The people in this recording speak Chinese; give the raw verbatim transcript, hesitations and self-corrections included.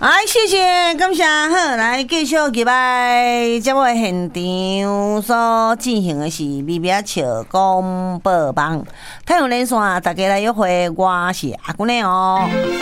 哎，谢谢，感谢。好，来继续入来节目的现场所进行的是咪咪笑广播网，太阳连线，大家来约会，我是阿姑娘哦。